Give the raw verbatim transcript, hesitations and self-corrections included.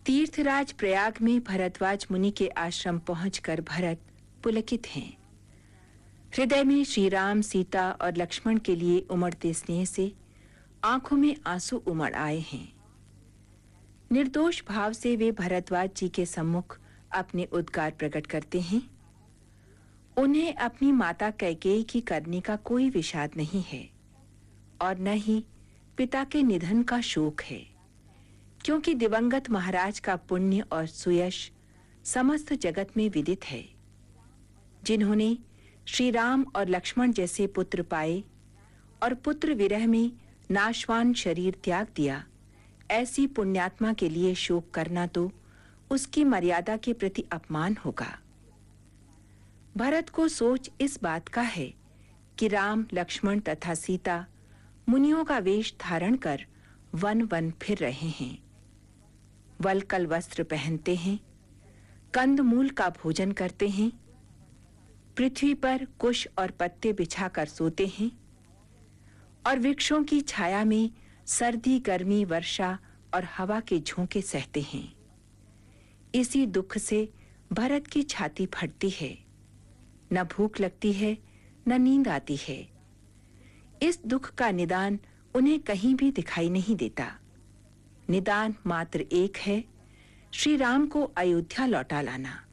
तीर्थराज प्रयाग में भरद्वाज मुनि के आश्रम पहुंचकर भरत पुलकित हैं। हृदय में श्री राम, सीता और लक्ष्मण के लिए उमड़ते स्नेह से आंखों में आंसू उमड़ आए हैं। निर्दोष भाव से वे भरद्वाज जी के सम्मुख अपने उद्गार प्रकट करते हैं। उन्हें अपनी माता कैकेयी की करनी का कोई विषाद नहीं है और न ही पिता के निधन का शोक है, क्योंकि दिवंगत महाराज का पुण्य और सुयश समस्त जगत में विदित है। जिन्होंने श्री राम और लक्ष्मण जैसे पुत्र पाए और पुत्र विरह में नाशवान शरीर त्याग दिया, ऐसी पुण्यात्मा के लिए शोक करना तो उसकी मर्यादा के प्रति अपमान होगा। भरत को सोच इस बात का है कि राम, लक्ष्मण तथा सीता मुनियों का वेश धारण कर वन वन फिर रहे हैं। वलकल वस्त्र पहनते हैं, कंद मूल का भोजन करते हैं, पृथ्वी पर कुश और पत्ते बिछाकर सोते हैं और वृक्षों की छाया में सर्दी, गर्मी, वर्षा और हवा के झोंके सहते हैं। इसी दुख से भरत की छाती फटती है। न भूख लगती है, न नींद आती है। इस दुख का निदान उन्हें कहीं भी दिखाई नहीं देता। निदान मात्र एक है, श्री राम को अयोध्या लौटा लाना।